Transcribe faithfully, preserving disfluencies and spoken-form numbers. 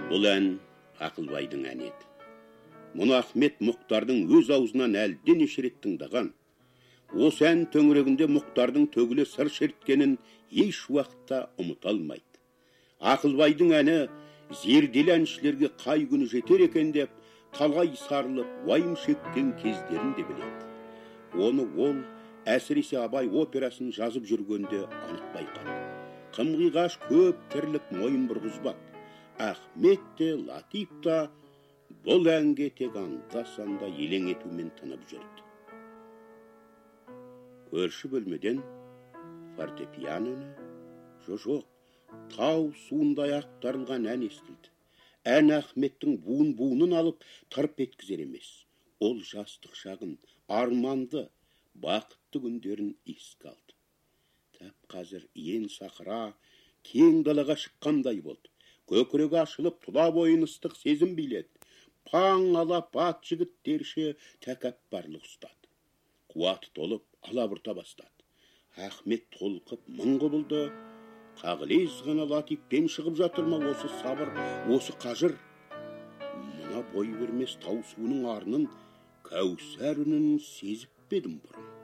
Бұл ән Ақылбайдың әні еді. Мұны Ахмет Мұхтардың өз аузынан әлден неше рет тыңдаған. Осы ән төңірегінде Мұхтардың төгіле сыр шерткенін еш уақытта ұмыта алмайды. Ақылбайдың әні зерделі әншілерге қай күні жетер екен деп, талай сарылып, уайым шеккен кездерін де біледі. Оны ол әсіресе Абай операсын жазып жүргенде анық байқады. Қым-қиғаш көп тірлік мойын бұрғызбады. Ахмет те, Латиф та бұл әнге тек анда-санда елең етумен тынып жүрді. Көрші бөлмеден фортепианоны, жо-жоқ, тау суындай ақтарылған ән естілді. Ән Ахметтің буын-буынын алып тырп еткізер емес. Ол жастық шағын, арманды, бақытты күндерін еске алды. Тап қазір иен сахара, кең далаға шыққандай болды. Көкірегі ашылып, тұла бойын ыстық сезім биледі. Паң алап ат жігіттерше тәкаппарлық ұстады. Қуаты толып, алабұрта бастады. Ахмет толқып, мың құбылды. Қағылез ғана Латифпен шығып жатыр ма осы сабыр, осы қажыр? Мына бой бермес тау суының арының Кәусар үнін сезіп бедім бұрын.